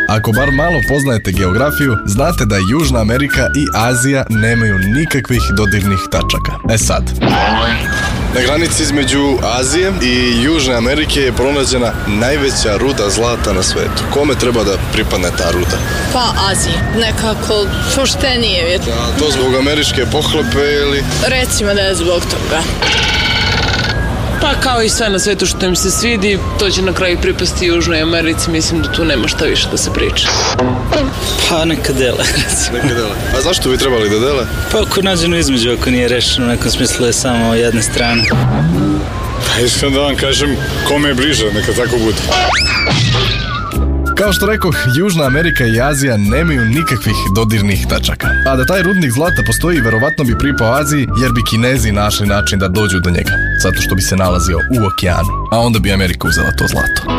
Ako bar malo poznajete geografiju, znate da Južna Amerika i Azija nemaju nikakvih dodirnih tačaka. E sad, na granici između Azije i Južne Amerike je pronađena najveća ruda zlata na svetu. Kome treba da pripadne ta ruda? Pa Aziji, nekako poštenije je. A to zbog američke pohlepe ili? Recimo da je zbog toga. Pa kao i sve na svetu što im se svidi, to će na kraju pripasti Južnoj Americi, mislim da tu nema šta više da se priča. Pa neka dele. Neka dele. A zašto bi trebali da dele? Pa ako nađeno između, ako nije rešeno, u nekom smislu je samo jedne strane. Pa iskreno da vam kažem, kome je bliže, neka tako bude. Kao što rekoh, Južna Amerika i Azija nemaju nikakvih dodirnih tačaka. A da taj rudnik zlata postoji, verovatno bi pripao Aziji, jer bi Kinezi našli način da dođu do njega, zato što bi se nalazio u okeanu. A onda bi Amerika uzela to zlato.